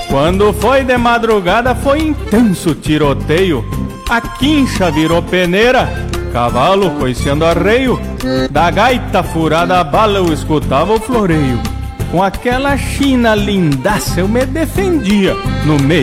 Quando foi de madrugada foi intenso tiroteio. A quincha virou peneira, cavalo coiceando arreio. Da gaita furada a bala eu escutava o floreio. Com aquela china lindaça eu me defendia no meio